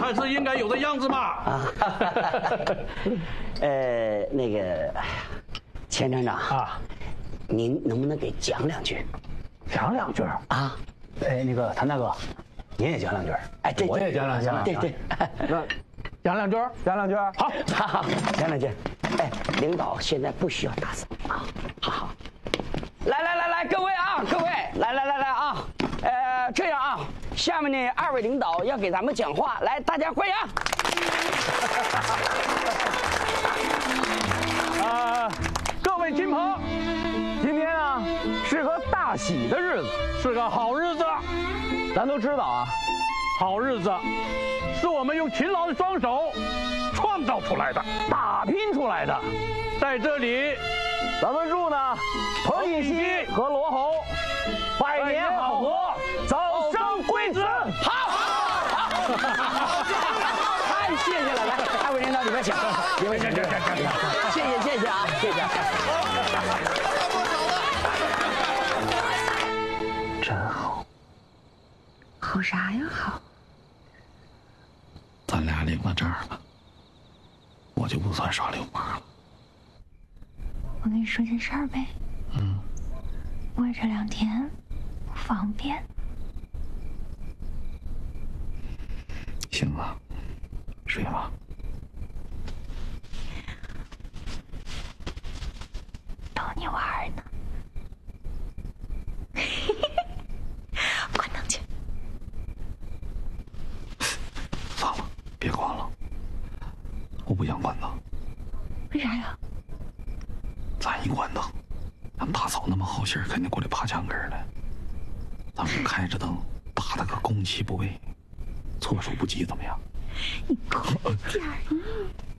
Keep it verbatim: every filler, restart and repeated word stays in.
才是应该有的样子嘛。 啊，呃，那个，钱厂长啊，您能不能给讲两句？ 讲两句啊？ 哎，那个谭大哥，您也讲两句。 哎，对， 我也讲两句。 对对， 那讲两句，讲两句。 好，好，好，讲两句。哎，领导现在不需要打扫啊。好好。来来来来，各位啊，各位，来来来来啊，呃，这样啊，下面呢二位领导要给咱们讲话，来，大家欢迎。 啊，各位亲朋，今天啊是个大喜的日子， 是个好日子。 咱都知道啊， 好日子是我们用勤劳的双手创造出来的， 打拼出来的。 在这里， 咱们祝呢彭锦熙和罗红百年好合，早生贵子。 好，好，好，太谢谢了，来，二位领导里边请，里边请，里边请，谢谢谢谢啊，谢谢。 真好。 好啥呀好？ 咱俩领到这儿了，我就不算耍流氓了。 我跟你说件事儿呗。 嗯。 我这两天不方便。 行啊，睡吧。 逗你玩呢。关灯去。 算了，别关了，我不想关灯。 为啥呀？ 咱一关灯，俺大嫂那么好心肯定过来爬墙根来。咱们开着灯，打他个攻其不备，措手不及，怎么样？ 你快点儿。